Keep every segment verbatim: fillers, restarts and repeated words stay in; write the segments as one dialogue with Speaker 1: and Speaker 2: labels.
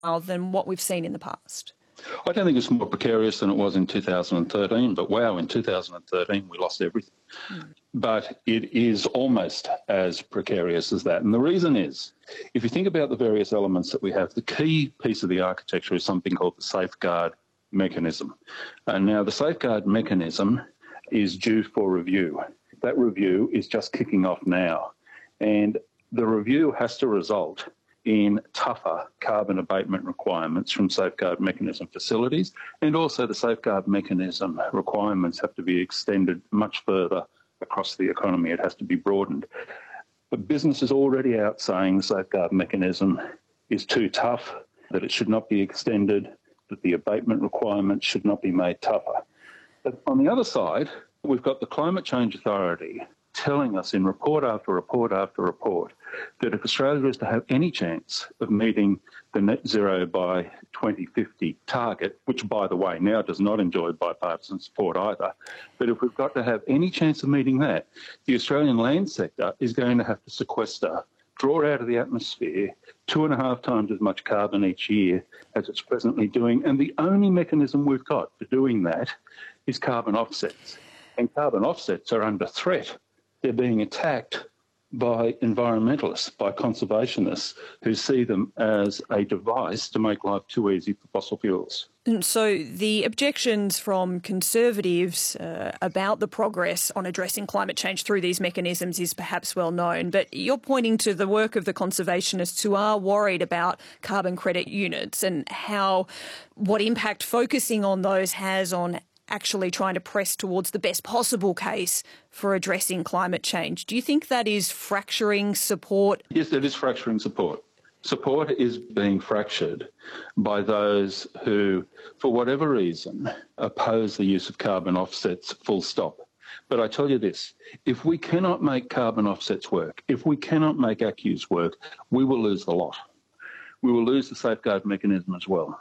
Speaker 1: than what we've seen in the past?
Speaker 2: I don't think it's more precarious than it was in two thousand thirteen, but wow, in two thousand thirteen we lost everything. Mm. But it is almost as precarious as that. And the reason is, if you think about the various elements that we have, the key piece of the architecture is something called the safeguard mechanism. And now the safeguard mechanism is due for review. That review is just kicking off now. And the review has to result in tougher carbon abatement requirements from safeguard mechanism facilities, and also the safeguard mechanism requirements have to be extended much further across the economy. It has to be broadened. But business is already out saying the safeguard mechanism is too tough, that it should not be extended, that the abatement requirements should not be made tougher. But on the other side, we've got the Climate Change Authority telling us in report after report after report that if Australia is to have any chance of meeting the net zero by twenty fifty target, which, by the way, now does not enjoy bipartisan support either, but if we've got to have any chance of meeting that, the Australian land sector is going to have to sequester, draw out of the atmosphere two and a half times as much carbon each year as it's presently doing. And the only mechanism we've got for doing that is carbon offsets. And carbon offsets are under threat. They're being attacked by environmentalists, by conservationists who see them as a device to make life too easy for fossil fuels.
Speaker 1: And so the objections from Conservatives uh, about the progress on addressing climate change through these mechanisms is perhaps well known, but you're pointing to the work of the conservationists who are worried about carbon credit units and how what impact focusing on those has on actually trying to press towards the best possible case for addressing climate change. Do you think that is fracturing support?
Speaker 2: Yes, it is fracturing support. Support is being fractured by those who, for whatever reason, oppose the use of carbon offsets full stop. But I tell you this, if we cannot make carbon offsets work, if we cannot make A C Us work, we will lose the lot. We will lose the safeguard mechanism as well.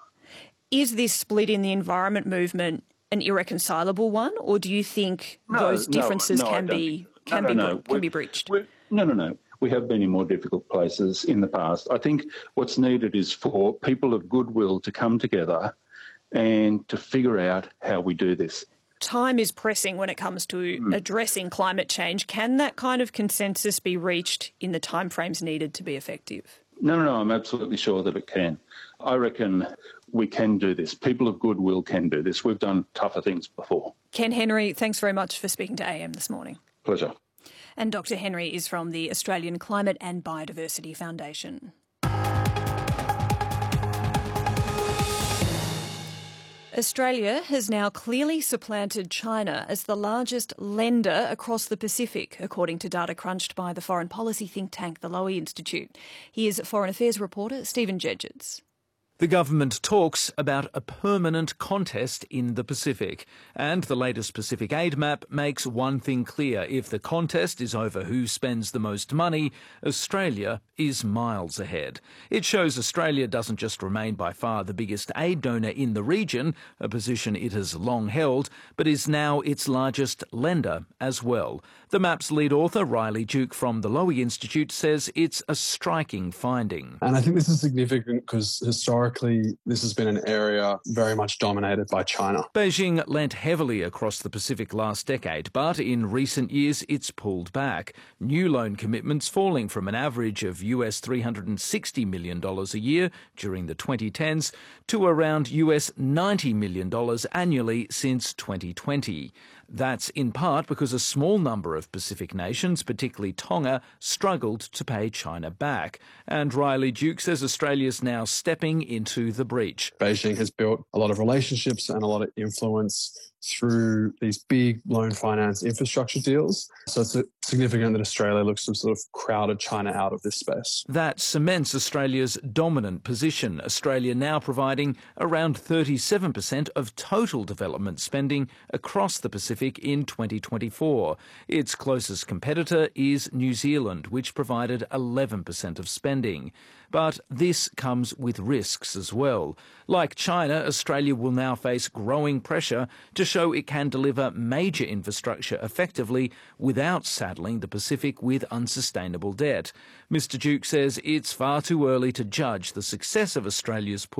Speaker 1: Is this split in the environment movement an irreconcilable one, or do you think
Speaker 2: no,
Speaker 1: those differences
Speaker 2: no, no,
Speaker 1: can be can
Speaker 2: no,
Speaker 1: be
Speaker 2: no, no.
Speaker 1: can be breached?
Speaker 2: No, no, no. We have been in more difficult places in the past. I think what's needed is for people of goodwill to come together and to figure out how we do this.
Speaker 1: Time is pressing when it comes to mm. addressing climate change. Can that kind of consensus be reached in the timeframes needed to be effective?
Speaker 2: No, no, no, I'm absolutely sure that it can. I reckon we can do this. People of goodwill can do this. We've done tougher things before.
Speaker 1: Ken Henry, thanks very much for speaking to A M this morning.
Speaker 2: Pleasure.
Speaker 1: And Doctor Henry is from the Australian Climate and Biodiversity Foundation. Australia has now clearly supplanted China as the largest lender across the Pacific, according to data crunched by the foreign policy think tank, the Lowy Institute. Here's Foreign Affairs reporter Stephen Jedgetts.
Speaker 3: The government talks about a permanent contest in the Pacific, and the latest Pacific Aid map makes one thing clear. If the contest is over who spends the most money, Australia is miles ahead. It shows Australia doesn't just remain by far the biggest aid donor in the region, a position it has long held, but is now its largest lender as well. The map's lead author, Riley Duke from the Lowy Institute, says it's a striking finding.
Speaker 4: And I think this is significant because historically this has been an area very much dominated by China.
Speaker 3: Beijing lent heavily across the Pacific last decade, but in recent years it's pulled back. New loan commitments falling from an average of U S three hundred sixty million dollars a year during the twenty tens to around U S ninety million dollars annually since twenty twenty. That's in part because a small number of Pacific nations, particularly Tonga, struggled to pay China back. And Riley Duke says Australia's now stepping into the breach.
Speaker 4: Beijing has built a lot of relationships and a lot of influence through these big loan finance infrastructure deals. So it's significant that Australia looks to sort of crowded China out of this space.
Speaker 3: That cements Australia's dominant position, Australia now providing around thirty-seven percent of total development spending across the Pacific in twenty twenty-four. Its closest competitor is New Zealand, which provided eleven percent of spending. But this comes with risks as well. Like China, Australia will now face growing pressure to show it can deliver major infrastructure effectively without saddling the Pacific with unsustainable debt. Mister Duke says it's far too early to judge the success of Australia's push